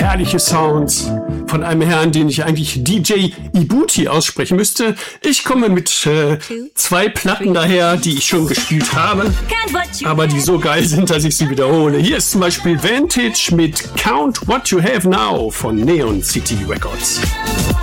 herrliche Sounds von einem Herrn, den ich eigentlich DJ Ibuti aussprechen müsste. Ich komme mit 2 Platten daher, die ich schon gespielt habe, aber die so geil sind, dass ich sie wiederhole. Hier ist zum Beispiel Vantage mit Count What You Have Now von Neon City Records.